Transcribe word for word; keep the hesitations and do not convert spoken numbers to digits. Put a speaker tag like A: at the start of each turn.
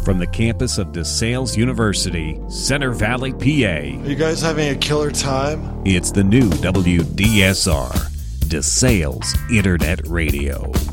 A: from the campus of DeSales University, Center Valley, P A.
B: Are you guys having a killer time?
A: It's the new W D S R, DeSales Internet Radio.